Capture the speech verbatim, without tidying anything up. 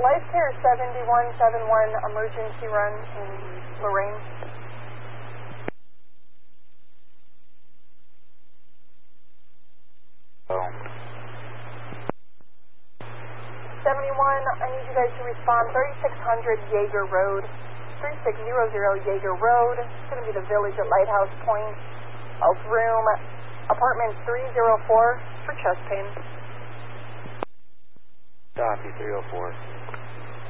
Life Care seventy-one seventy-one, emergency run in Lorraine. Oh. seventy-one, I need you guys to respond. thirty-six hundred Jaeger Road. thirty-six hundred Jaeger Road. It's going to be the village at Lighthouse Point. Of room, apartment three oh four for chest pain. Copy, three oh four.